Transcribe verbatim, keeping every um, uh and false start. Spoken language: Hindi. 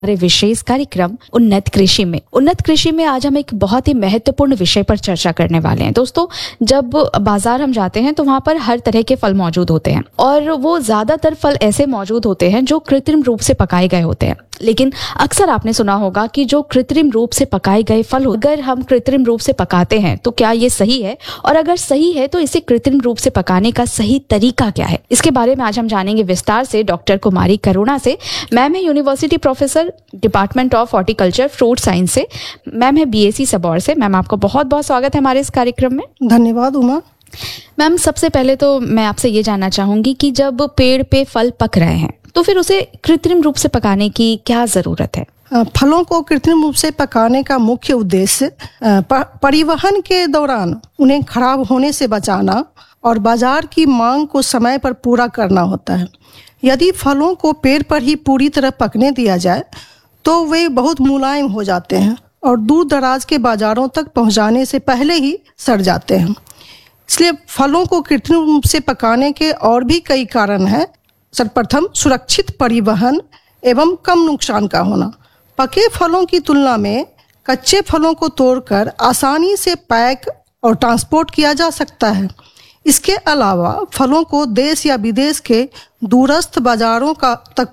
हमारे विशेष कार्यक्रम उन्नत कृषि में उन्नत कृषि में आज हम एक बहुत ही महत्वपूर्ण विषय पर चर्चा करने वाले हैं। दोस्तों, जब बाजार हम जाते हैं तो वहाँ पर हर तरह के फल मौजूद होते हैं और वो ज्यादातर फल ऐसे मौजूद होते हैं जो कृत्रिम रूप से पकाए गए होते हैं। लेकिन अक्सर आपने सुना होगा कि जो कृत्रिम रूप से पकाए गए फल, अगर हम कृत्रिम रूप से पकाते हैं तो क्या ये सही है, और अगर सही है तो इसे कृत्रिम रूप से पकाने का सही तरीका क्या है, इसके बारे में आज हम जानेंगे विस्तार से डॉक्टर कुमारी करुणा से। मैम है university professor, department of horticulture, fruit science से। मैम है बीएससी सबौर से। मैम, आपका बहुत बहुत स्वागत है हमारे इस कार्यक्रम में। धन्यवाद उमा। मैम, सबसे पहले तो मैं आपसे ये जानना चाहूंगी कि जब पेड़ पे फल पक रहे हैं तो फिर उसे कृत्रिम रूप से पकाने की क्या जरूरत है? फलों को कृत्रिम रूप से पकाने का मुख्य उद्देश्य परिवहन के दौरान उन्हें खराब होने से बचाना और बाजार की मांग को समय पर पूरा करना होता है। यदि फलों को पेड़ पर ही पूरी तरह पकने दिया जाए तो वे बहुत मुलायम हो जाते हैं और दूर दराज के बाजारों तक पहुंचाने से पहले ही सड़ जाते हैं। इसलिए फलों को कृत्रिम रूप से पकाने के और भी कई कारण हैं। सर्वप्रथम, सुरक्षित परिवहन एवं कम नुकसान का होना। पके फलों की तुलना में कच्चे फलों को तोड़कर आसानी से पैक और ट्रांसपोर्ट किया जा सकता है। इसके अलावा फलों को देश या विदेश के दूरस्थ बाजारों का तक